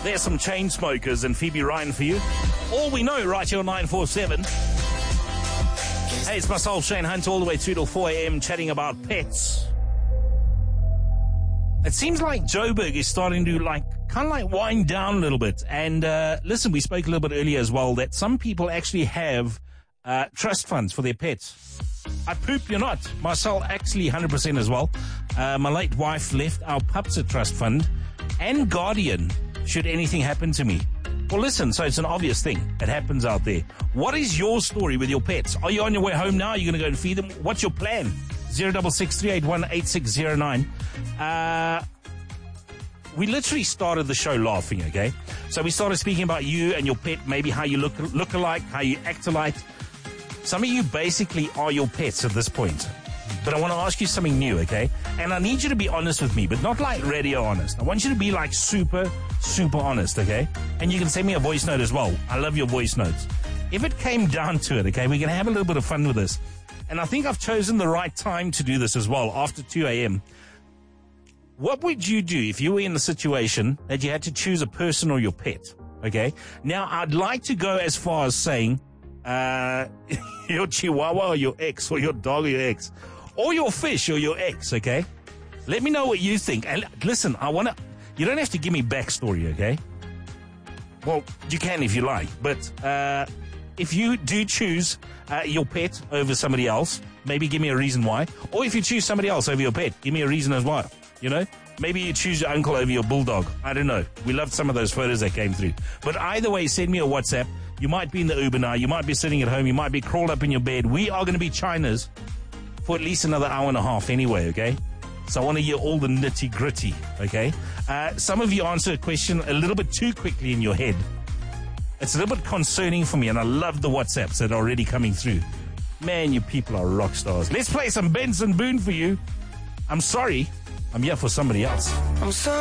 There's some chain smokers and Phoebe Ryan for you. All we know right here on 947. Hey, it's myself, Shane Hunt, all the way through till 4 a.m. chatting about pets. It seems like Joburg is starting to kind of wind down a little bit. And listen, we spoke a little bit earlier as well that some people actually have trust funds for their pets. I poop you're not. Myself actually 100% as well. My late wife left our pups a trust fund and guardian should anything happen to me. Well, listen, so it's an obvious thing. It happens out there. What is your story with your pets? Are you on your way home now? Are you going to go and feed them? What's your plan? 066-381-8609. We literally started the show laughing, okay? So we started speaking about you and your pet, maybe how you look alike, how you act alike. Some of you basically are your pets at this point. But I want to ask you something new, okay? And I need you to be honest with me, but not like radio honest. I want you to be like super, super honest, okay? And you can send me a voice note as well. I love your voice notes. If it came down to it, okay, we're going to have a little bit of fun with this. And I think I've chosen the right time to do this as well, after 2 a.m. What would you do if you were in the situation that you had to choose a person or your pet, okay? Now, I'd like to go as far as saying your chihuahua or your ex, or your dog or your ex, or your fish or your ex, okay? Let me know what you think. And listen, you don't have to give me backstory, okay? Well, you can if you like, but if you do choose your pet over somebody else, maybe give me a reason why. Or if you choose somebody else over your pet, give me a reason as well. You know, maybe you choose your uncle over your bulldog. I don't know. We loved some of those photos that came through. But either way, send me a WhatsApp. You might be in the Uber now. You might be sitting at home. You might be crawled up in your bed. We are going to be Chinas for at least another hour and a half anyway, okay? So I want to hear all the nitty gritty, okay? Some of you answer a question a little bit too quickly in your head. It's a little bit concerning for me, and I love the WhatsApps that are already coming through. Man, you people are rock stars. Let's play some Benson Boone for you. I'm sorry. I'm here for somebody else. I'm sorry.